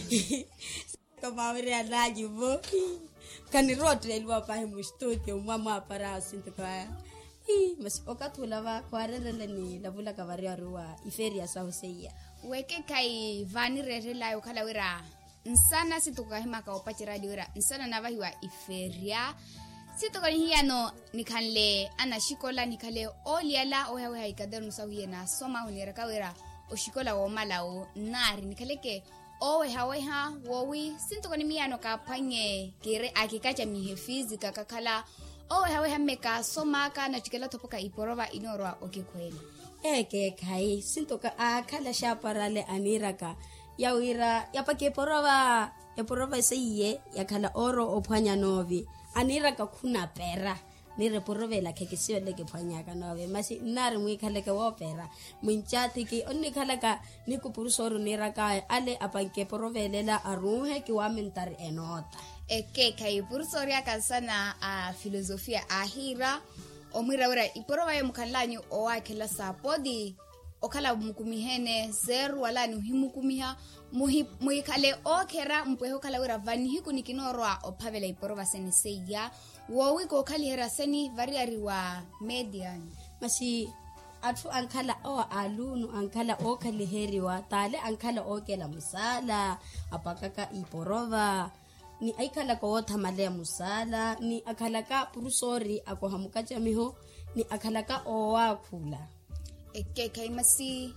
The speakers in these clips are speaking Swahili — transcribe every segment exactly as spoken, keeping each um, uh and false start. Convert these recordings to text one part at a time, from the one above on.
Kama wale anaji boki. Kanirote ilwa pa mu studio mama para sinto kwa. Eh mas okatula va kwarele ni labula kavaria ruwa iferia sauseia. Weke kai vani rerela ukala wira. Nsana situka hima ka opachira diwira. Nsana navahiwa iferia. Situka hiya no nikanle ana shikola nikale oliala oya oya ikader musawiye na soma hunira kawira o shikola o malao nari nikaleke owe haweha wowi sinto kani miano ka panye kire akikacha mihe fizika kakala owe haweha meka soma ka na chikela topoka iporova inorwa okekweli eke kai sinto ka akala shaparale aniraka yawira yapake porova ya porova seiye yakala oro opanya novi aniraka kuna pera nire porovela ke kisiwe leke phanyaka nowe masi nare mwikhala ke opera mwinchati ki onni khala ka nikupurusoro niraka ale apanke porovelela aruhe ki wa mentar enota eke kai purusoria kasana a filosofia ahira omwira wira iporova ye mukhalanyu owakela sapodi okala mukumihene zeru wala ni himukumiha muhikale okera mpweho kala wira vani hiku nikinorwa ophavela iporova sene seya wowi ko khali hera seni variari wa median masi atu ankala o alunu ankala o khali heriwa tale ankala okela musala apakaka iporova ni aikala ko thamale musala ni akhala ka purusori akohamuka jamiho ni akhala ka o wakhula eke kai masi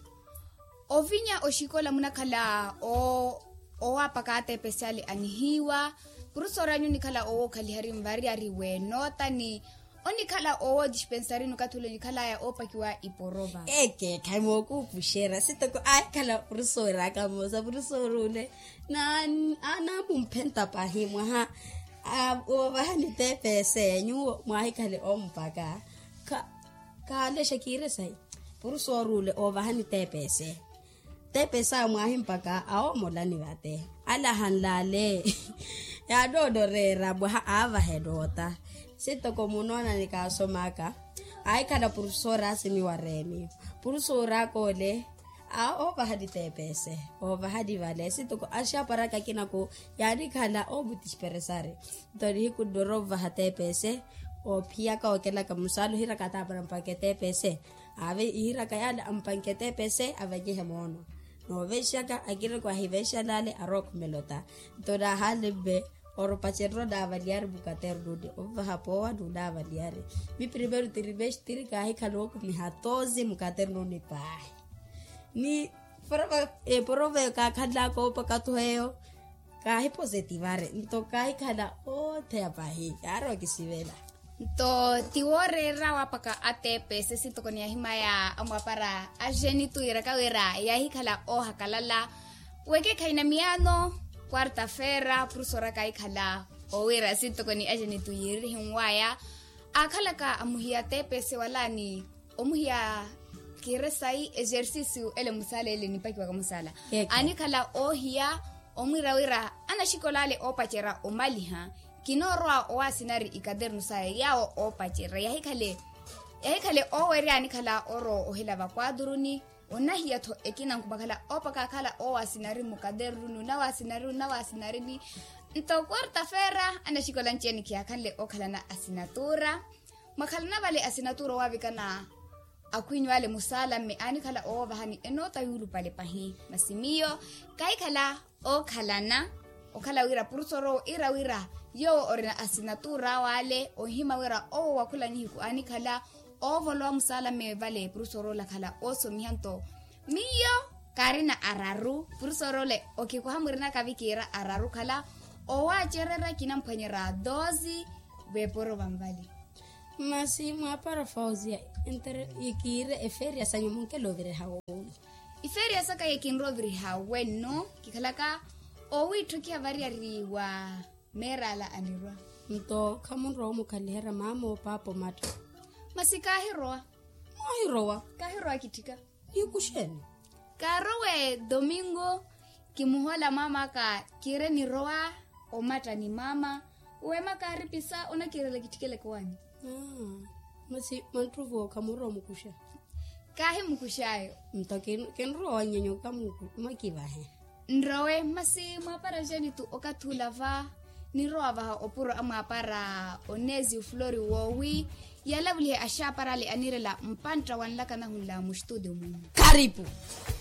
ovinya oshikola munakala o o apakate especially anhiwa purusora nyu nikala o khali hari mvari ari we nota ni onikala o dispensary nukatule nikala ya opakiwa iporova eke kai mo ku pushera sitoko akala purusora ka moza purusorune na ana bumpenta pahimwa ha o bahani tepese nyu mwahikale ompaka ka kale shakire sai purusorule o bahani tepese tepesa mwahimpaka ao molani bate ala hanlale ya dodorera bwa ava hedota sitoko munona nikasomaka ai kana purusora simi waremi purusora kole a o bahadi tepese o bahadi vale sitoko asha paraka kinako yani kala o butisperesare tori ku dorova hatepese o pia ka okela ka musalo hirakata para pakete pese ave hiraka yala ampankete pese avaje hemono no veshaka agire kwa hivesha lale arok melota toda halebe oro pacherro da valiar bukater dude ova hapoa duda valiar mi primeiro trivesh tirika hi kalok mi hatozi mukater no ni pai ni prova e prova ka khadla ko pakato heyo ka hi positivare to kai kada o te apahi aro kisivela to tiwore rawa paka ate pese sito konia himaya amwa para ajeni tuira kawera ya hikala o hakalala weke kaina miano quarta feira prusora kai khala o wera sito koni ajeni tuiri himwaya akhala ka amuhia te pese walani omuhia kiresai exercicio ele musala ele nipaki wa musala ani kala o hia omwira wira ana shikolale o pachera o maliha kinorwa o asinari ikader nusa yao o pachera ya hikale ya hikale o weri ani kala oro o hila bakwaduruni onahia to ekina nkubakala o pakakala o asinari mukader runu na wasinari na wasinari ni nto quarta feira ana shikola ncheni kia kanle o kala na asinatura makalana vale asinatura wabikana akuinywa le musala me ani kala o bahani enota yulu pale pahi masimio kai kala o kalana o kala wira purusoro ira wira yo orina asinatura wale o hima wira o wakula niku ani kala o volo musala me vale purusoro la kala o somihanto mio karina araru purusoro le o ke kwa hamurina kavikira araru kala o wa cherera kinampanyera dozi beporo bambali masi mwa para fauzia inter ikire eferia sanyo munke lovire hawo iferia saka yekinroviri hawe no kikalaka o witukia variari wa merala anirwa mto kamunro mukalera mamo papo mato masika hiroa hiroa kahiroa kitika ikusheni karowe domingo kimuhola mama ka kire ni roa o mata ni mama wema karipisa ona kirele kitikele kwani ah masi mantruvo kamuro mukusha kahe mukushayo mtakin kenro nyenyo kamuku makivahe nrowe masi mwa para jeni tu okatula va ni roa va opuro ama para onezi flori wowi yala vile asha para le anirela mpanta wanla kana hula mustudio mu karibu